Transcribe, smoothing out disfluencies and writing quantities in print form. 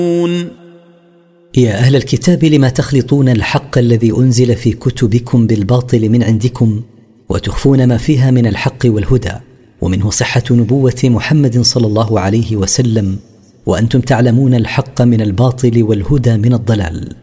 يا أهل الكتاب لما تخلطون الحق الذي أنزل في كتبكم بالباطل من عندكم وتخفون ما فيها من الحق والهدى ومنه صحة نبوة محمد صلى الله عليه وسلم وأنتم تعلمون الحق من الباطل والهدى من الضلال.